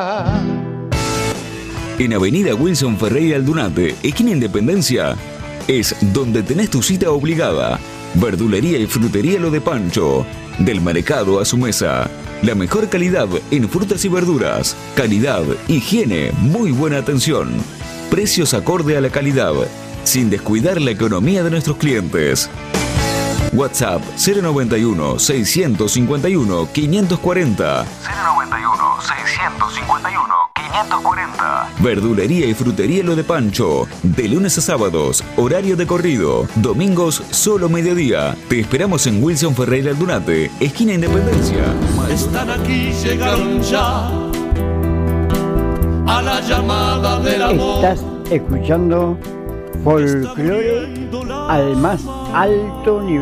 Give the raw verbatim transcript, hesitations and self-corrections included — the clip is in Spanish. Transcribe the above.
En Avenida Wilson Ferreira Aldunate, esquina Independencia, es donde tenés tu cita obligada. Verdulería y frutería Lo de Pancho. Del mercado a su mesa. La mejor calidad en frutas y verduras. Calidad, higiene, muy buena atención. Precios acorde a la calidad, sin descuidar la economía de nuestros clientes. WhatsApp cero noventa y uno, seiscientos cincuenta y uno, quinientos cuarenta. cero noventa y uno, seiscientos cincuenta y uno, quinientos cuarenta. Verdulería y frutería Lo de Pancho. De lunes a sábados, horario de corrido. Domingos, solo mediodía. Te esperamos en Wilson Ferreira Aldunate, esquina Independencia. Están aquí, llegaron ya a la llamada del amor. Estás escuchando Folclore al más alto nivel.